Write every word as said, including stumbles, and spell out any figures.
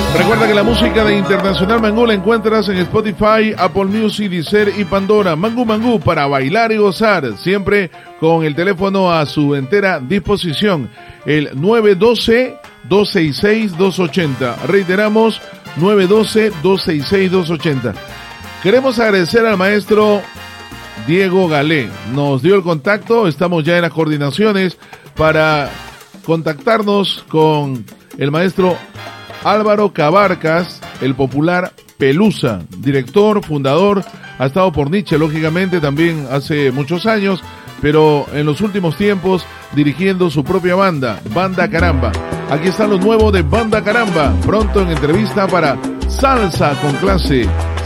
Recuerda que la música de Internacional Mangú la encuentras en Spotify, Apple Music, Deezer y Pandora. Mangú Mangú para bailar y gozar, siempre con el teléfono a su entera disposición, el nueve uno dos, dos seis seis, dos ocho cero. Reiteramos, nueve uno dos, dos seis seis, dos ocho cero. Queremos agradecer al maestro Diego Galé. Nos dio el contacto, estamos ya en las coordinaciones para contactarnos con el maestro Álvaro Cabarcas, el popular Pelusa, director, fundador, ha estado por Nietzsche, lógicamente, también hace muchos años, pero en los últimos tiempos dirigiendo su propia banda, Banda Caramba. Aquí está lo nuevo de Banda Caramba, pronto en entrevista para Salsa con Clase.